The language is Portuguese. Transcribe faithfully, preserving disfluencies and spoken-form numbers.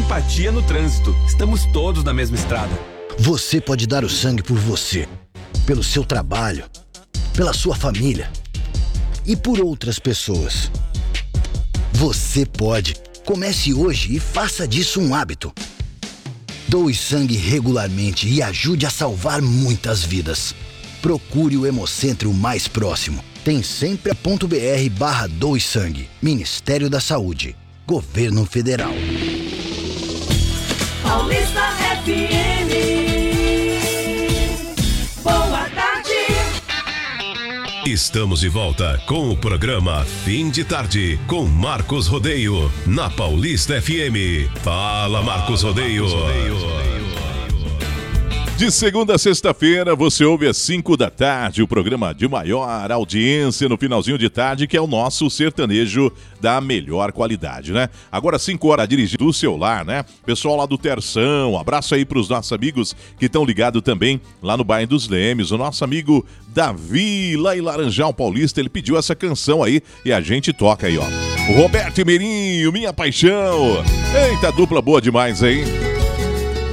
empatia no trânsito. Estamos todos na mesma estrada. Você pode dar o sangue por você, pelo seu trabalho, pela sua família e por outras pessoas. Você pode. Comece hoje e faça disso um hábito. Doe sangue regularmente e ajude a salvar muitas vidas. Procure o Hemocentro mais próximo. Tem sempre a .br barra doe sangue. Ministério da Saúde. Governo Federal. Paulista F M. Boa tarde. Estamos de volta com o programa Fim de Tarde com Marcos Rodeio na Paulista F M. Fala, Marcos Rodeio. De segunda a sexta-feira, você ouve às cinco da tarde o programa de maior audiência no finalzinho de tarde, que é o nosso sertanejo da melhor qualidade, né? Agora cinco horas, dirigindo do celular, né? Pessoal lá do Terção, um abraço aí pros nossos amigos que estão ligados também lá no bairro dos Lemes. O nosso amigo Davi, lá em Laranjal Paulista, ele pediu essa canção aí e a gente toca aí, ó. O Roberto e Meirinho, Minha Paixão. Eita, dupla boa demais, hein?